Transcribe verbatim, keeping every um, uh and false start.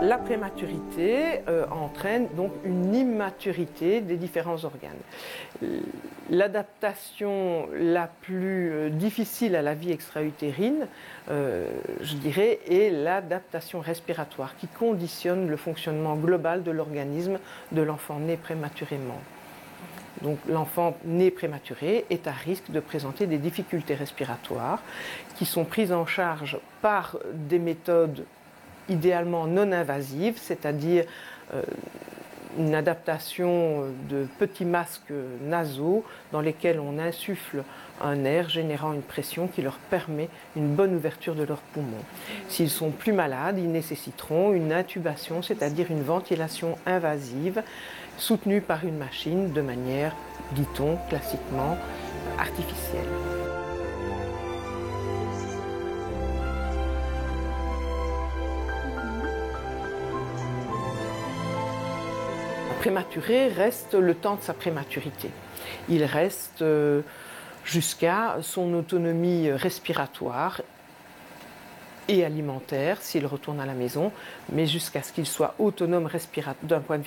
La prématurité euh, entraîne donc une immaturité des différents organes. L'adaptation la plus euh, difficile à la vie extra-utérine, euh, je dirais, est l'adaptation respiratoire qui conditionne le fonctionnement global de l'organisme de l'enfant né prématurément. Donc l'enfant né prématuré est à risque de présenter des difficultés respiratoires qui sont prises en charge par des méthodes idéalement non invasives, c'est-à-dire euh, une adaptation de petits masques nasaux dans lesquels on insuffle un air générant une pression qui leur permet une bonne ouverture de leurs poumons. S'ils sont plus malades, ils nécessiteront une intubation, c'est-à-dire une ventilation invasive soutenue par une machine de manière, dit-on, classiquement artificielle. Le prématuré reste le temps de sa prématurité. Il reste euh, jusqu'à son autonomie respiratoire et alimentaire s'il retourne à la maison, mais jusqu'à ce qu'il soit autonome d'un point de